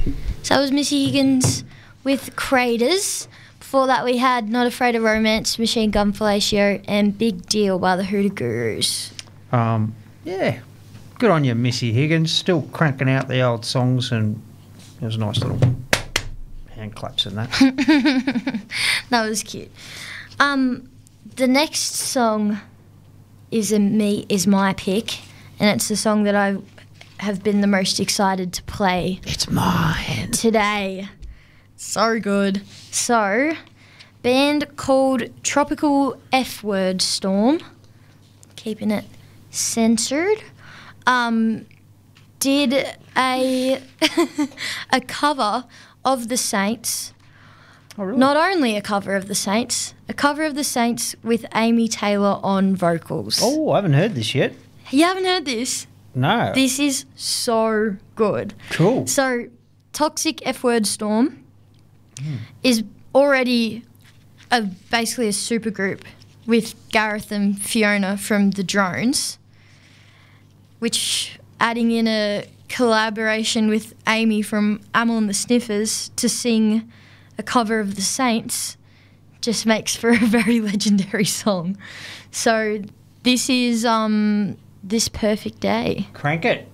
So that was Missy Higgins with Craters. Before that we had Not Afraid of Romance, Machine Gun Fellatio, and Big Deal by the Hoodoo Gurus. Yeah, good on you, Missy Higgins. Still cranking out the old songs, and it was a nice little hand claps in that. That was cute. The next song is my pick, and it's the song that I have been the most excited to play. It's mine today. So good. So, band called Tropical F Word Storm, keeping it censored, did a a cover of the Saints. Oh, really? Not only a cover of the Saints, a cover of the Saints with Amy Taylor on vocals. Oh, I haven't heard this yet. You haven't heard this? No. This is so good. Cool. So, Toxic F Word Storm is already basically a supergroup with Gareth and Fiona from the Drones, which adding in a collaboration with Amy from Amel and the Sniffers to sing a cover of the Saints just makes for a very legendary song. So this is This Perfect Day. Crank it.